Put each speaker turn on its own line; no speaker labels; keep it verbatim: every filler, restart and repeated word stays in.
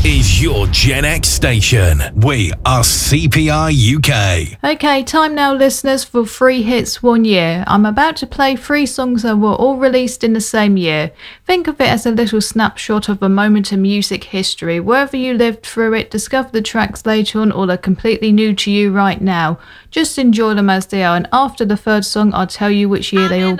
is your Gen X station. We are C P R U K.
Okay, time now, listeners, for Three Hits One Year. I'm about to play three songs that were all released in the same year. Think of it as a little snapshot of a moment in music history. Whether you lived through it, discover the tracks later on, or they're completely new to you right now. Just enjoy them as they are, and after the third song, I'll tell you which year they all